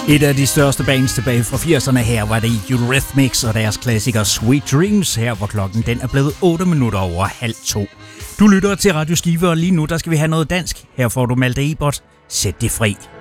Et af de største bands tilbage fra 80'erne her var det Eurythmics og deres klassiker Sweet Dreams, her hvor klokken den er blevet 8 minutter over halv 2. Du lytter til Radio Skive, og lige nu der skal vi have noget dansk. Her får du Malte Ebert. Sæt det fri.